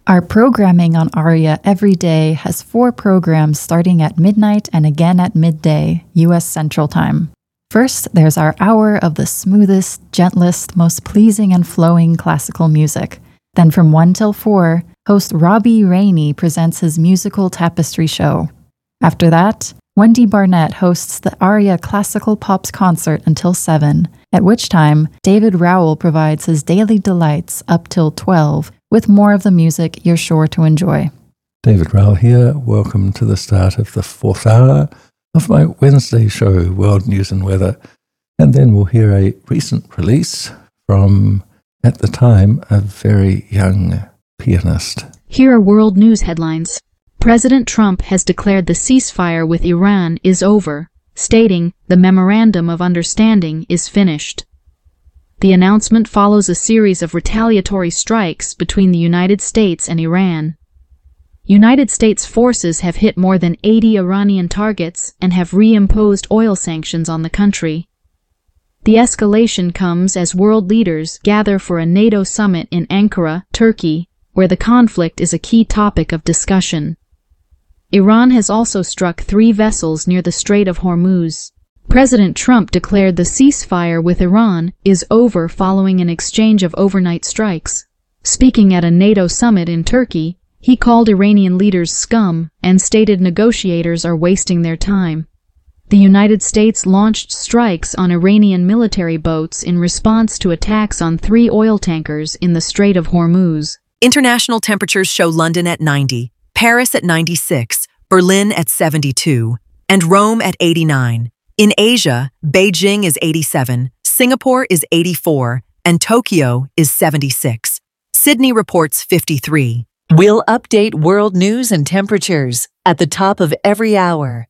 Our programming on ARIA every day has 4 programs starting at midnight and again at midday, U.S. Central Time. First, there's our hour of the smoothest, gentlest, most pleasing and flowing classical music. Then from 1 till 4, host Robbie Rainey presents his musical tapestry show. After that, Wendy Barnett hosts the ARIA Classical Pops concert until 7, at which time David Rowell provides his daily delights up till 12, with more of the music you're sure to enjoy. David Rowell here. Welcome to the start of the 4th hour of my Wednesday show, World News and Weather. And then we'll hear a recent release from, at the time, a very young pianist. Here are world news headlines. President Trump has declared the ceasefire with Iran is over, stating the Memorandum of Understanding is finished. The announcement follows a series of retaliatory strikes between the United States and Iran. United States forces have hit more than 80 Iranian targets and have reimposed oil sanctions on the country. The escalation comes as world leaders gather for a NATO summit in Ankara, Turkey, where the conflict is a key topic of discussion. Iran has also struck 3 vessels near the Strait of Hormuz. President Trump declared the ceasefire with Iran is over following an exchange of overnight strikes. Speaking at a NATO summit in Turkey, he called Iranian leaders scum and stated negotiators are wasting their time. The United States launched strikes on Iranian military boats in response to attacks on 3 oil tankers in the Strait of Hormuz. International temperatures show London at 90, Paris at 96, Berlin at 72, and Rome at 89. In Asia, Beijing is 87, Singapore is 84, and Tokyo is 76. Sydney reports 53. We'll update world news and temperatures at the top of every hour.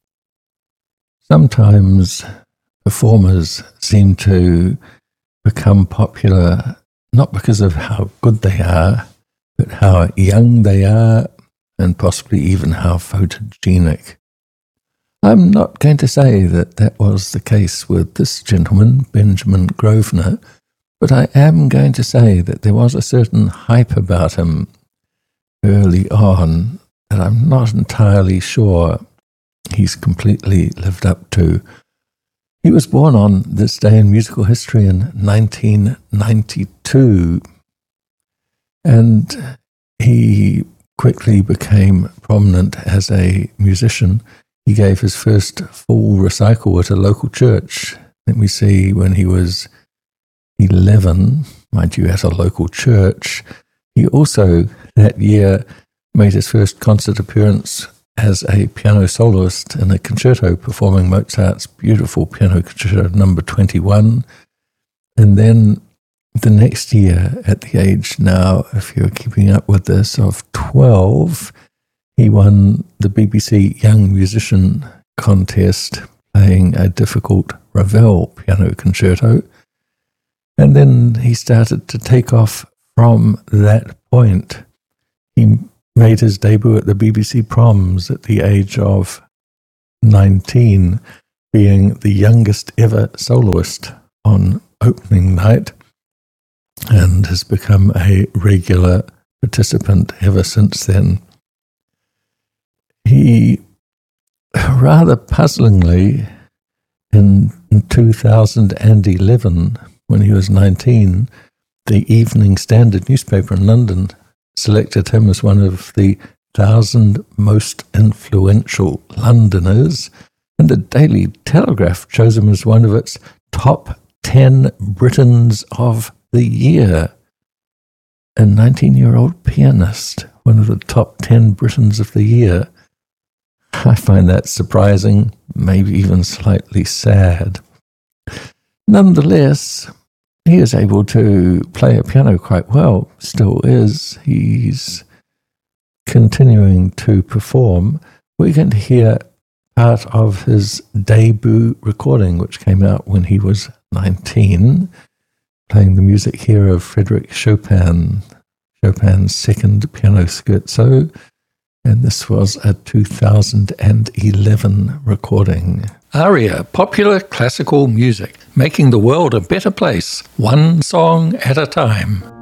Sometimes performers seem to become popular not because of how good they are, but how young they are, and possibly even how photogenic. I'm not going to say that that was the case with this gentleman, Benjamin Grosvenor, but I am going to say that there was a certain hype about him early on that I'm not entirely sure he's completely lived up to. He was born on this day in musical history in 1992, and he quickly became prominent as a musician. He gave his first full recital at a local church. Let me see, when he was 11, mind you, at a local church. He also, that year, made his first concert appearance as a piano soloist in a concerto performing Mozart's beautiful piano concerto number 21. And then the next year, at the age now, if you're keeping up with this, of 12, he won the BBC Young Musician Contest, playing a difficult Ravel piano concerto. And then he started to take off from that point. He made his debut at the BBC Proms at the age of 19, being the youngest ever soloist on opening night, and has become a regular participant ever since then. He, rather puzzlingly, in 2011, when he was 19, the Evening Standard newspaper in London selected him as one of the 1,000 most influential Londoners, and the Daily Telegraph chose him as one of its top 10 Britons of the year. A 19-year-old pianist, one of the top 10 Britons of the year. I find that surprising, maybe even slightly sad. Nonetheless, he is able to play a piano quite well, still is. He's continuing to perform. We're going to hear part of his debut recording, which came out when he was 19, playing the music here of Frédéric Chopin, Chopin's second piano scherzo, and this was a 2011 recording. ARIA, popular classical music, making the world a better place, one song at a time.